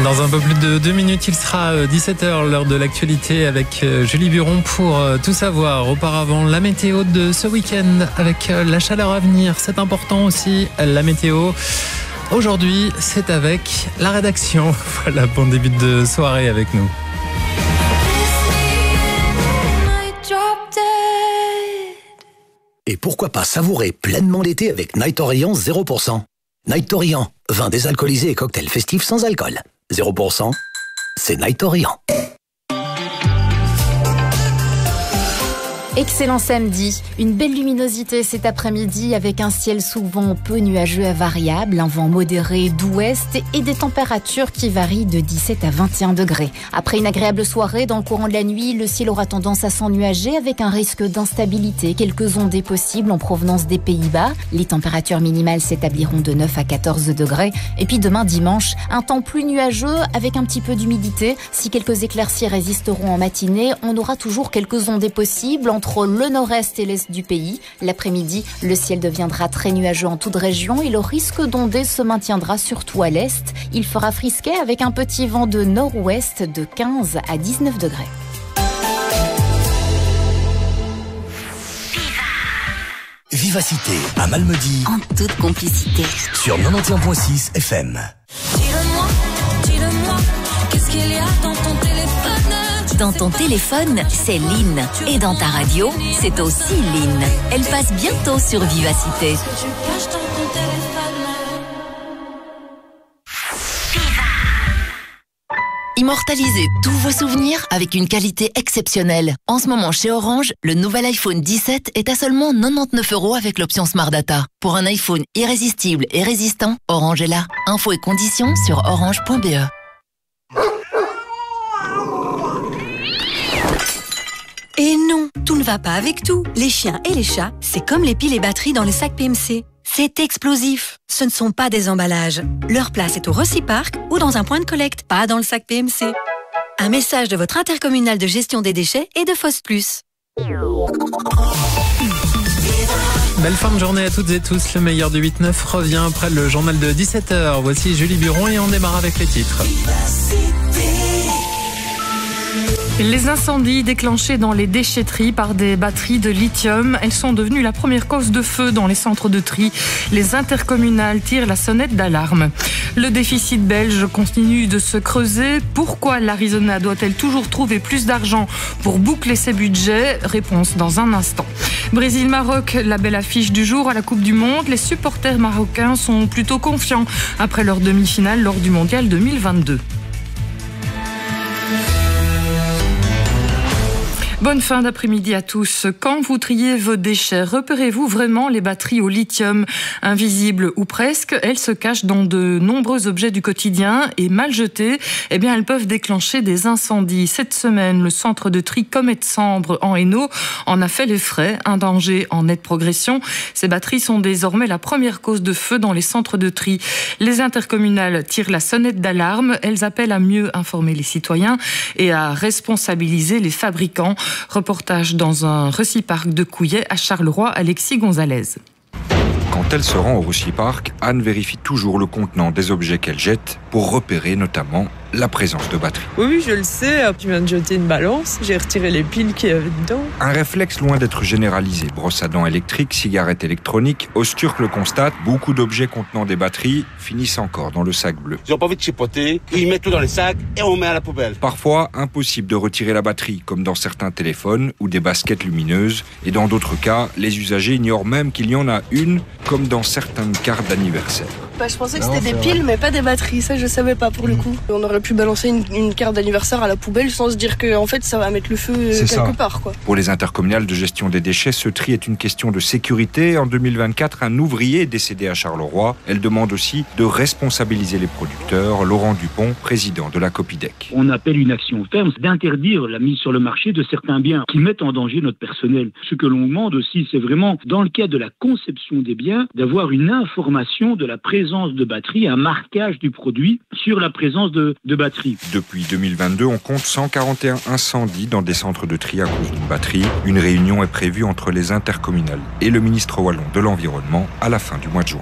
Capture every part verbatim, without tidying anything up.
Dans un peu plus de deux minutes, il sera dix-sept heures, l'heure de l'actualité avec Julie Buron pour tout savoir. Auparavant, la météo de ce week-end avec la chaleur à venir. C'est important aussi, la météo. Aujourd'hui, c'est avec la rédaction. Voilà, bon début de soirée avec nous. Et pourquoi pas savourer pleinement l'été avec Night Orient zéro pour cent. Night Orient, vin désalcoolisé et cocktail festif sans alcool. zéro pour cent, c'est Night Orient. Excellent samedi, une belle luminosité cet après-midi avec un ciel souvent peu nuageux à variable, un vent modéré d'ouest et des températures qui varient de dix-sept à vingt et un degrés. Après une agréable soirée, dans le courant de la nuit, le ciel aura tendance à s'ennuager avec un risque d'instabilité, quelques ondées possibles en provenance des Pays-Bas. Les températures minimales s'établiront de neuf à quatorze degrés. Et puis demain dimanche, un temps plus nuageux avec un petit peu d'humidité. Si quelques éclaircies résisteront en matinée, on aura toujours quelques ondées possibles entre Entre le nord-est et l'est du pays. L'après-midi, le ciel deviendra très nuageux en toute région et le risque d'ondées se maintiendra surtout à l'est. Il fera frisquet avec un petit vent de nord-ouest de quinze à dix-neuf degrés. Vivacité à Malmedy. En toute complicité. Sur quatre-vingt-onze virgule six F M. Dis-le-moi, dis-le-moi, qu'est-ce qu'il y a dans ton téléphone? Dans ton téléphone, c'est Lynn. Et dans ta radio, c'est aussi Lynn. Elle passe bientôt sur Vivacité. Immortalisez tous vos souvenirs avec une qualité exceptionnelle. En ce moment, chez Orange, le nouvel iPhone dix-sept est à seulement quatre-vingt-dix-neuf euros avec l'option Smart Data. Pour un iPhone irrésistible et résistant, Orange est là. Infos et conditions sur orange point b e. Et non, tout ne va pas avec tout. Les chiens et les chats, c'est comme les piles et batteries dans le sac P M C. C'est explosif. Ce ne sont pas des emballages. Leur place est au Reciparc ou dans un point de collecte, pas dans le sac P M C. Un message de votre intercommunal de gestion des déchets et de Foss Plus. Belle fin de journée à toutes et tous. Le meilleur du huit neuf revient après le journal de dix-sept heures. Voici Julie Buron et on démarre avec les titres. Les incendies déclenchés dans les déchetteries par des batteries de lithium, elles sont devenues la première cause de feu dans les centres de tri. Les intercommunales tirent la sonnette d'alarme. Le déficit belge continue de se creuser. Pourquoi l'Arizona doit-elle toujours trouver plus d'argent pour boucler ses budgets? Réponse dans un instant. Brésil-Maroc, la belle affiche du jour à la Coupe du Monde. Les supporters marocains sont plutôt confiants après leur demi-finale lors du Mondial deux mille vingt-deux. Bonne fin d'après-midi à tous. Quand vous triez vos déchets, repérez-vous vraiment les batteries au lithium? Invisibles ou presque, elles se cachent dans de nombreux objets du quotidien et mal jetées, eh bien, elles peuvent déclencher des incendies. Cette semaine, le centre de tri Comète-Sambre en Hainaut en a fait les frais. Un danger en nette progression. Ces batteries sont désormais la première cause de feu dans les centres de tri. Les intercommunales tirent la sonnette d'alarme. Elles appellent à mieux informer les citoyens et à responsabiliser les fabricants. Reportage dans un Reciparc de Couillet à Charleroi, Alexis Gonzalez. Quand elle se rend au Reciparc, Anne vérifie toujours le contenant des objets qu'elle jette pour repérer notamment la présence de batterie. Oui, oui, je le sais. Je viens de jeter une balance. J'ai retiré les piles qu'il y avait dedans. Un réflexe loin d'être généralisé. Brosse à dents électrique, cigarette électronique. Osturk le constate, beaucoup d'objets contenant des batteries finissent encore dans le sac bleu. Ils n'ont pas envie de chipoter. Ils mettent tout dans les sacs et on met à la poubelle. Parfois, impossible de retirer la batterie, comme dans certains téléphones ou des baskets lumineuses. Et dans d'autres cas, les usagers ignorent même qu'il y en a une, comme dans certaines cartes d'anniversaire. Bah, je pensais que c'était des piles, mais pas des batteries. Ça, je savais pas pour le coup. On aurait pu balancer une, une carte d'anniversaire à la poubelle sans se dire que en fait, ça va mettre le feu C'est quelque ça. part, quoi. Pour les intercommunales de gestion des déchets, ce tri est une question de sécurité. En deux mille vingt-quatre, un ouvrier est décédé à Charleroi. Elle demande aussi de responsabiliser les producteurs. Laurent Dupont, président de la Copidec. On appelle une action ferme d'interdire la mise sur le marché de certains biens qui mettent en danger notre personnel. Ce que l'on demande aussi, c'est vraiment, dans le cas de la conception des biens, d'avoir une information de la présence de batterie, un marquage du produit sur la présence de, de batterie. Depuis deux mille vingt-deux, on compte cent quarante et un incendies dans des centres de tri à cause d'une batterie. Une réunion est prévue entre les intercommunales et le ministre wallon de l'Environnement à la fin du mois de juin.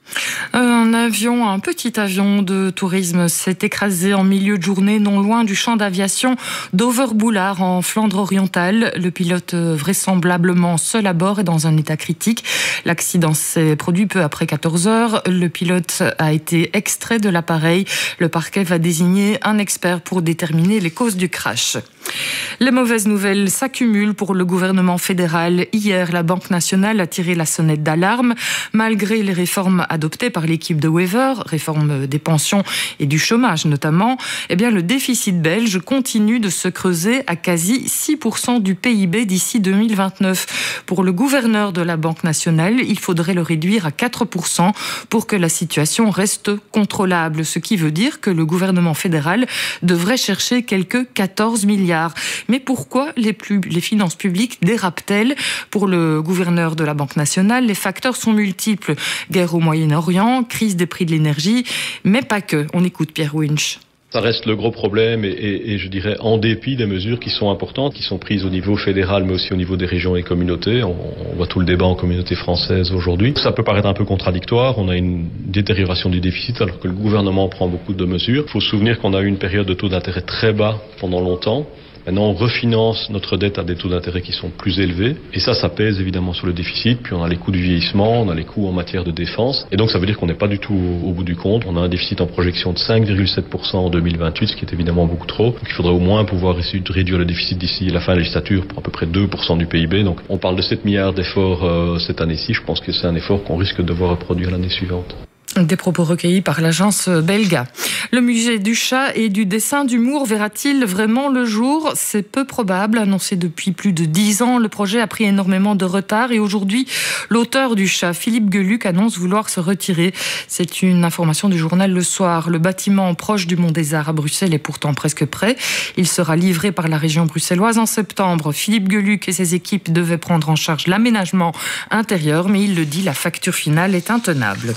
Un avion, un petit avion de tourisme s'est écrasé en milieu de journée non loin du champ d'aviation d'Overboulard en Flandre orientale. Le pilote vraisemblablement seul à bord est dans un état critique. L'accident s'est produit peu après quatorze heures. Le pilote a été extrait de l'appareil. Le parquet va désigner un expert pour déterminer les causes du crash. Les mauvaises nouvelles s'accumulent pour le gouvernement fédéral. Hier, la Banque nationale a tiré la sonnette d'alarme. Malgré les réformes adoptées par l'équipe de Wever, réforme des pensions et du chômage notamment, eh bien, le déficit belge continue de se creuser à quasi six pour cent du P I B d'ici deux mille vingt-neuf. Pour le gouverneur de la Banque nationale, il faudrait le réduire à quatre pour cent pour que la situation reste contrôlable, ce qui veut dire que le gouvernement fédéral devrait chercher quelques quatorze milliards. Mais pourquoi les, plus, les finances publiques dérapent-elles? Pour le gouverneur de la Banque nationale, les facteurs sont multiples. Guerre au Moyen-Orient, crise des prix de l'énergie, mais pas que. On écoute Pierre Winch. Ça reste le gros problème et, et, et je dirais en dépit des mesures qui sont importantes, qui sont prises au niveau fédéral mais aussi au niveau des régions et communautés. On, on voit tout le débat en communauté française aujourd'hui. Ça peut paraître un peu contradictoire. On a une détérioration du déficit alors que le gouvernement prend beaucoup de mesures. Il faut se souvenir qu'on a eu une période de taux d'intérêt très bas pendant longtemps. Maintenant, on refinance notre dette à des taux d'intérêt qui sont plus élevés. Et ça, ça pèse évidemment sur le déficit. Puis on a les coûts du vieillissement, on a les coûts en matière de défense. Et donc, ça veut dire qu'on n'est pas du tout au, au bout du compte. On a un déficit en projection de cinq virgule sept pour cent en deux mille vingt-huit, ce qui est évidemment beaucoup trop. Donc, il faudrait au moins pouvoir essayer de réduire le déficit d'ici la fin de la législature pour à peu près deux pour cent du P I B. Donc, on parle de sept milliards d'efforts euh, cette année-ci. Je pense que c'est un effort qu'on risque de devoir reproduire l'année suivante. Des propos recueillis par l'agence Belga. Le musée du chat et du dessin d'humour verra-t-il vraiment le jour? C'est peu probable. Annoncé depuis plus de dix ans, le projet a pris énormément de retard et aujourd'hui, l'auteur du chat, Philippe Geluck, annonce vouloir se retirer. C'est une information du journal Le Soir. Le bâtiment proche du Mont des Arts à Bruxelles est pourtant presque prêt. Il sera livré par la région bruxelloise en septembre. Philippe Geluck et ses équipes devaient prendre en charge l'aménagement intérieur, mais il le dit, la facture finale est intenable.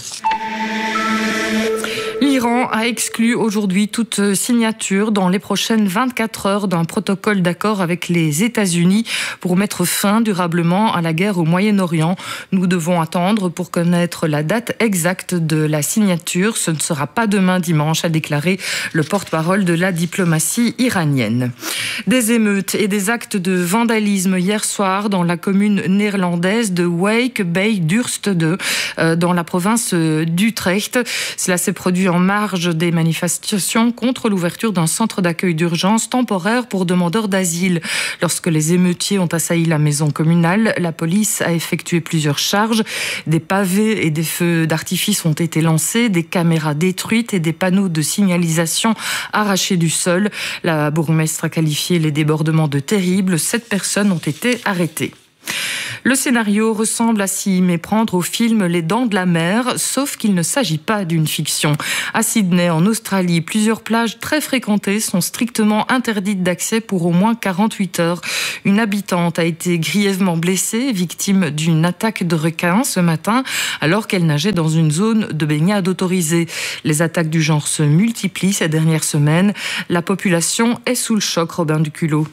L'Iran a exclu aujourd'hui toute signature dans les prochaines vingt-quatre heures d'un protocole d'accord avec les États-Unis pour mettre fin durablement à la guerre au Moyen-Orient. Nous devons attendre pour connaître la date exacte de la signature. Ce ne sera pas demain dimanche, a déclaré le porte-parole de la diplomatie iranienne. Des émeutes et des actes de vandalisme hier soir dans la commune néerlandaise de Wijk bij Durstede, dans la province d'Utrecht. Cela s'est produit en marge des manifestations contre l'ouverture d'un centre d'accueil d'urgence temporaire pour demandeurs d'asile. Lorsque les émeutiers ont assailli la maison communale, la police a effectué plusieurs charges. Des pavés et des feux d'artifice ont été lancés, des caméras détruites et des panneaux de signalisation arrachés du sol. La bourgmestre a qualifié les débordements de terribles. Sept personnes ont été arrêtées. Le scénario ressemble à s'y méprendre au film Les Dents de la Mer, sauf qu'il ne s'agit pas d'une fiction. À Sydney, en Australie, plusieurs plages très fréquentées sont strictement interdites d'accès pour au moins quarante-huit heures. Une habitante a été grièvement blessée, victime d'une attaque de requin ce matin, alors qu'elle nageait dans une zone de baignade autorisée. Les attaques du genre se multiplient ces dernières semaines. La population est sous le choc, Robin Duculot.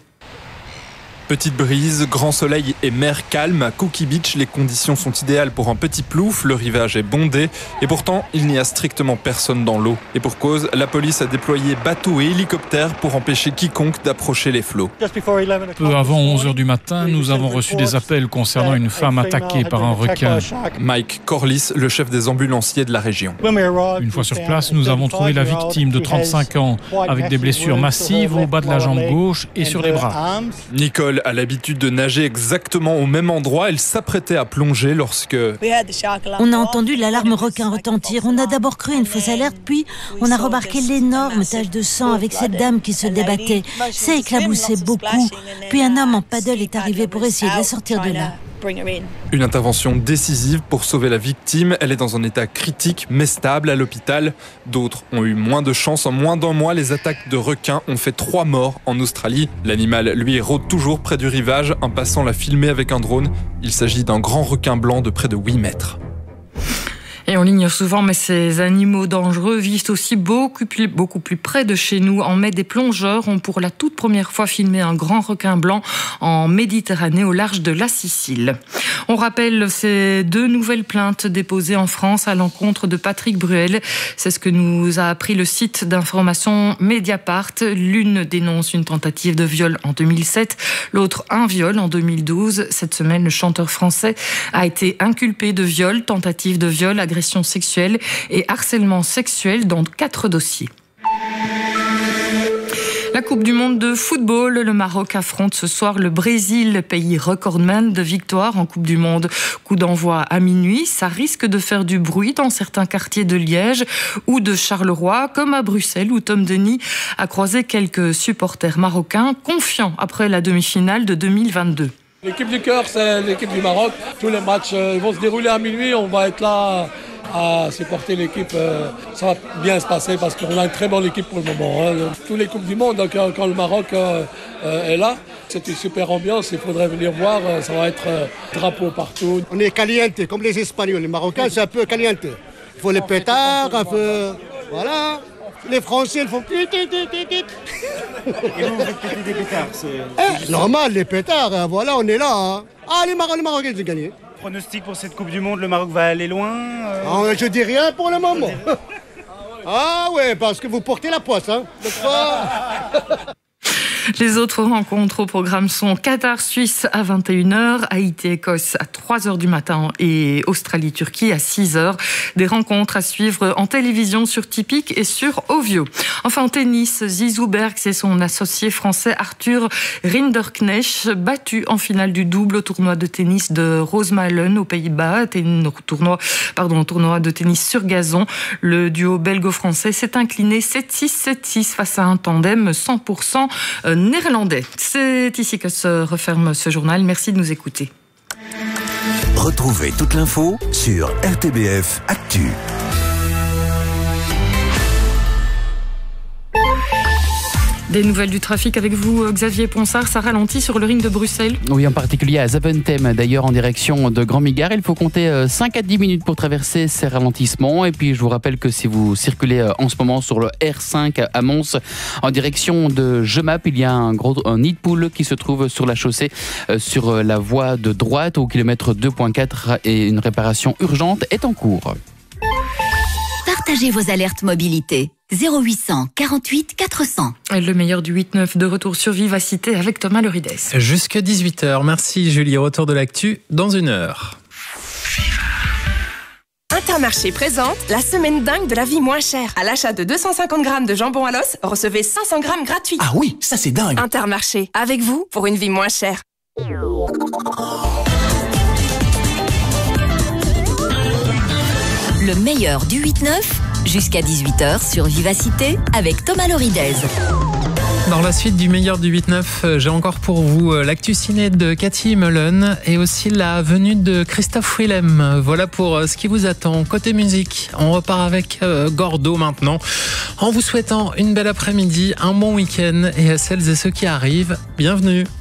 Petite brise, grand soleil et mer calme. À Cookie Beach, les conditions sont idéales pour un petit plouf. Le rivage est bondé et pourtant, il n'y a strictement personne dans l'eau. Et pour cause, la police a déployé bateaux et hélicoptères pour empêcher quiconque d'approcher les flots. Peu avant onze heures du matin, nous avons reçu des appels concernant une femme attaquée par un requin. Mike Corliss, le chef des ambulanciers de la région. Une fois sur place, nous avons trouvé la victime de trente-cinq ans avec des blessures massives au bas de la jambe gauche et sur les bras. Nicole a l'habitude de nager exactement au même endroit. Elle s'apprêtait à plonger lorsque... On a entendu l'alarme requin retentir. On a d'abord cru une fausse alerte, puis on a remarqué l'énorme tache de sang avec cette dame qui se débattait. Ça éclaboussait beaucoup. Puis un homme en paddle est arrivé pour essayer de la sortir de là. Une intervention décisive pour sauver la victime. Elle est dans un état critique mais stable à l'hôpital. D'autres ont eu moins de chance. En moins d'un mois, les attaques de requins ont fait trois morts en Australie. L'animal, lui, rôde toujours près du rivage. Un passant l'a filmé avec un drone. Il s'agit d'un grand requin blanc de près de huit mètres. Et on l'ignore souvent, mais ces animaux dangereux vivent aussi beaucoup plus, beaucoup plus près de chez nous. En mai, des plongeurs ont pour la toute première fois filmé un grand requin blanc en Méditerranée au large de la Sicile. On rappelle ces deux nouvelles plaintes déposées en France à l'encontre de Patrick Bruel. C'est ce que nous a appris le site d'information Mediapart. L'une dénonce une tentative de viol en deux mille sept, l'autre un viol en deux mille douze. Cette semaine, le chanteur français a été inculpé de viol, tentative de viol, agression sexuelle et harcèlement sexuel dans quatre dossiers. La Coupe du monde de football, le Maroc affronte ce soir le Brésil, pays recordman de victoires en Coupe du monde. Coup d'envoi à minuit, ça risque de faire du bruit dans certains quartiers de Liège ou de Charleroi, comme à Bruxelles où Tom Denis a croisé quelques supporters marocains confiants après la demi-finale de deux mille vingt-deux. L'équipe du cœur, c'est l'équipe du Maroc. Tous les matchs euh, ils vont se dérouler à minuit, on va être là à supporter l'équipe. Ça va bien se passer parce qu'on a une très bonne équipe pour le moment. Hein. Tous les Coupes du Monde, donc, quand le Maroc euh, est là, c'est une super ambiance. Il faudrait venir voir. Ça va être euh, drapeau partout. On est caliente, comme les Espagnols. Les Marocains, c'est un peu caliente. Il faut les pétards, un peu... Voilà. Les Français, ils font... Et vous faites péter des pétards eh, normal, les pétards. Hein. Voilà, on est là. Hein. Ah, les, Mar- les Marocains, ils ont gagné. Pronostic pour cette Coupe du Monde, le Maroc va aller loin euh... ah, je dis rien pour le moment. Ah ouais, parce que vous portez la poisse, hein. Les autres rencontres au programme sont Qatar-Suisse à vingt et une heures, Haïti-Écosse à trois heures du matin et Australie-Turquie à six heures. Des rencontres à suivre en télévision sur Tipic et sur Ovio. Enfin, en tennis, Zizou Bergs et son associé français Arthur Rinderknecht battu en finale du double au tournoi de tennis de Roosmalen aux Pays-Bas, tournoi, pardon, tournoi de tennis sur gazon. Le duo belgo-français s'est incliné sept six sept six face à un tandem cent pour cent néerlandais. C'est ici que se referme ce journal. Merci de nous écouter. Retrouvez toute l'info sur R T B F Actu. Des nouvelles du trafic avec vous, Xavier Ponsard. Ça ralentit sur le ring de Bruxelles. Oui, en particulier à Zaventem, d'ailleurs en direction de Grand Migard. Il faut compter cinq à dix minutes pour traverser ces ralentissements. Et puis je vous rappelle que si vous circulez en ce moment sur le R cinq à Mons, en direction de Jemap, il y a un gros un nid de poule qui se trouve sur la chaussée, sur la voie de droite au kilomètre deux virgule quatre et une réparation urgente est en cours. Partagez vos alertes mobilité. zéro huit cent quarante-huit quatre cents. Le meilleur du huit neuf de retour sur Vivacité avec Thomas Lorides. Jusqu'à dix-huit heures. Merci Julie. Retour de l'actu dans une heure. Intermarché présente la semaine dingue de la vie moins chère. À l'achat de deux cent cinquante grammes de jambon à l'os, recevez cinq cents grammes gratuits. Ah oui, ça c'est dingue. Intermarché, avec vous pour une vie moins chère. Le meilleur du huit neuf, jusqu'à dix-huit heures sur Vivacité avec Thomas Lorides. Dans la suite du meilleur du huit neuf, j'ai encore pour vous l'actu ciné de Cathy Mullen et aussi la venue de Christophe Willem. Voilà pour ce qui vous attend. Côté musique, on repart avec Gordo maintenant, en vous souhaitant une belle après-midi, un bon week-end et à celles et ceux qui arrivent, bienvenue.